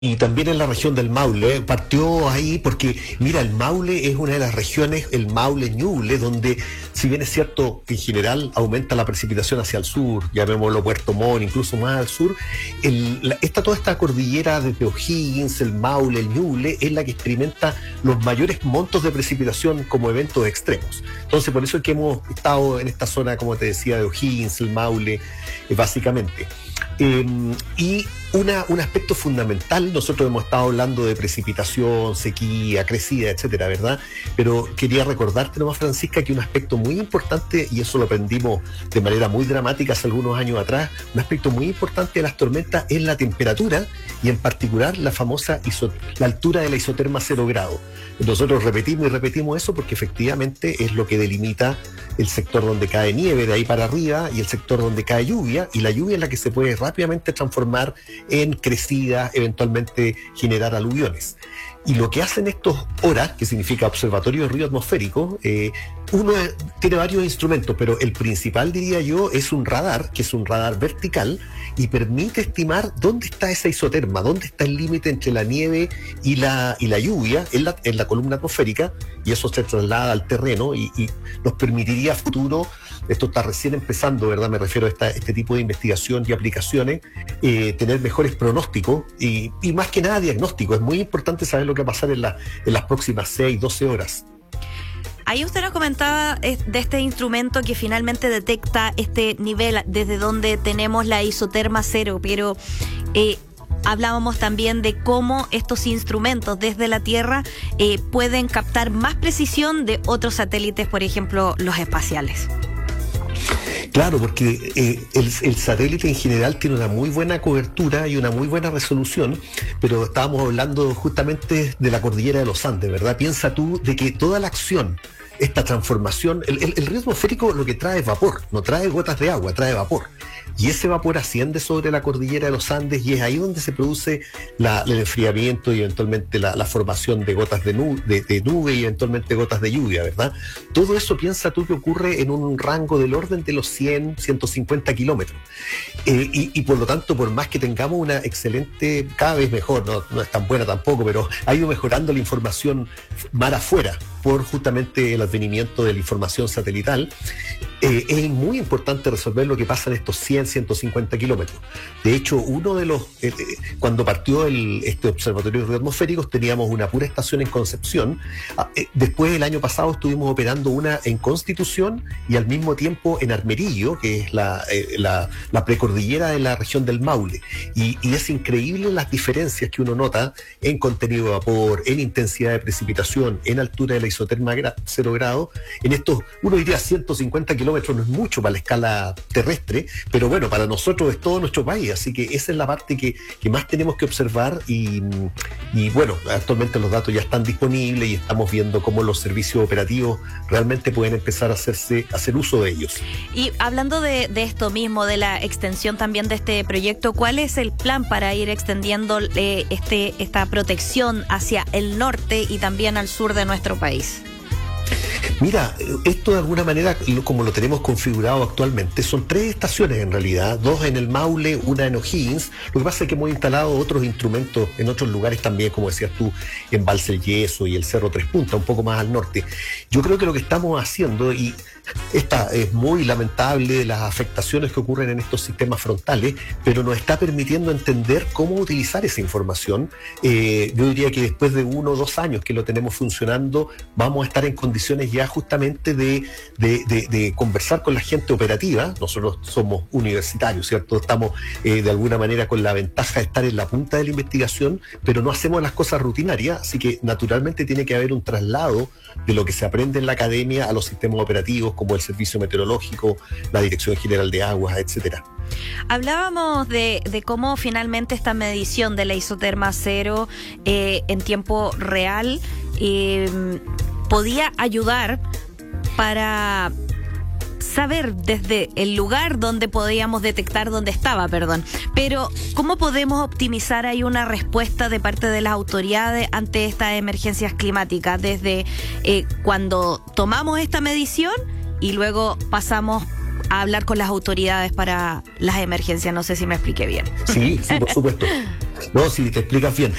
Y también en la región del Maule, partió ahí porque, mira, el Maule es una de las regiones, el Maule-Ñuble, donde, si bien es cierto que en general aumenta la precipitación hacia el sur, llamémoslo Puerto Montt, incluso más al sur, toda esta cordillera desde O'Higgins, el Maule, el Ñuble, es la que experimenta los mayores montos de precipitación como eventos extremos. Entonces, por eso es que hemos estado en esta zona, como te decía, de O'Higgins, el Maule, básicamente. Y un aspecto fundamental, nosotros hemos estado hablando de precipitación, sequía, crecida, etcétera, ¿verdad? Pero quería recordarte nomás, Francisca, que un aspecto muy importante, y eso lo aprendimos de manera muy dramática hace algunos años atrás, un aspecto muy importante de las tormentas es la temperatura y en particular la altura de la isoterma 0 grado. Nosotros repetimos y repetimos eso porque efectivamente es lo que delimita el sector donde cae nieve de ahí para arriba y el sector donde cae lluvia, y la lluvia es la que se puede rápidamente transformar en crecida, eventualmente generar aluviones. Y lo que hacen estos ORA, que significa Observatorio de Río Atmosférico, uno tiene varios instrumentos, pero el principal, diría yo, es un radar, que es un radar vertical, y permite estimar dónde está esa isoterma, dónde está el límite entre la nieve y la lluvia en la columna atmosférica, y eso se traslada al terreno y nos permitiría a futuro, esto está recién empezando, ¿verdad? Me refiero a este tipo de investigación y aplicaciones, tener mejores pronósticos y más que nada diagnóstico. Es muy importante saber lo que va a pasar en las próximas 6, 12 horas. Ahí usted nos comentaba de este instrumento que finalmente detecta este nivel desde donde tenemos la isoterma 0, pero hablábamos también de cómo estos instrumentos desde la Tierra pueden captar más precisión de otros satélites, por ejemplo, los espaciales. Claro, porque el satélite en general tiene una muy buena cobertura y una muy buena resolución, pero estábamos hablando justamente de la cordillera de los Andes, ¿verdad? Piensa tú de que toda la acción, esta transformación, el río atmosférico lo que trae es vapor, no trae gotas de agua, trae vapor. Y ese vapor asciende sobre la cordillera de los Andes y es ahí donde se produce el enfriamiento y eventualmente la formación de gotas de nube y eventualmente gotas de lluvia, ¿verdad? Todo eso, piensa tú, que ocurre en un rango del orden de los 100, 150 kilómetros. Y por lo tanto, por más que tengamos una excelente, cada vez mejor, no es tan buena tampoco, pero ha ido mejorando la información mar afuera por justamente el advenimiento de la información satelital, es muy importante resolver lo que pasa en estos 100, 150 kilómetros. De hecho, cuando partió este observatorio de ríos atmosféricos, teníamos una pura estación en Concepción. Después, el año pasado, estuvimos operando una en Constitución y al mismo tiempo en Armerillo, que es la precordillera de la región del Maule. Y es increíble las diferencias que uno nota en contenido de vapor, en intensidad de precipitación, en altura de la isoterma 0 grado. En estos, uno diría 150 kilómetros no es mucho para la escala terrestre, pero bueno, para nosotros es todo nuestro país, así que esa es la parte que más tenemos que observar y bueno, actualmente los datos ya están disponibles y estamos viendo cómo los servicios operativos realmente pueden empezar a hacer uso de ellos. Y hablando de esto mismo, de la extensión también de este proyecto, ¿cuál es el plan para ir extendiendo esta protección hacia el norte y también al sur de nuestro país? Mira, esto de alguna manera, como lo tenemos configurado actualmente, son 3 estaciones en realidad, 2 en el Maule, una en O'Higgins. Lo que pasa es que hemos instalado otros instrumentos en otros lugares también, como decías tú, en Valse el Yeso y el Cerro Tres Puntas, un poco más al norte. Yo creo que lo que estamos haciendo, y esta es muy lamentable, las afectaciones que ocurren en estos sistemas frontales, pero nos está permitiendo entender cómo utilizar esa información. Yo diría que después de 1 o 2 años que lo tenemos funcionando, vamos a estar en condiciones ya justamente de conversar con la gente operativa. Nosotros somos universitarios, ¿cierto? Estamos de alguna manera con la ventaja de estar en la punta de la investigación, pero no hacemos las cosas rutinarias, así que naturalmente tiene que haber un traslado de lo que se aprende en la academia a los sistemas operativos, como el Servicio Meteorológico, la Dirección General de Aguas, etcétera. Hablábamos de cómo finalmente esta medición de la isoterma 0 en tiempo real podía ayudar para saber desde el lugar donde podíamos detectar dónde estaba, pero ¿cómo podemos optimizar ahí una respuesta de parte de las autoridades ante estas emergencias climáticas desde cuando tomamos esta medición y luego pasamos a hablar con las autoridades para las emergencias? No sé si me expliqué bien. Sí, por supuesto. No, si te explicas bien.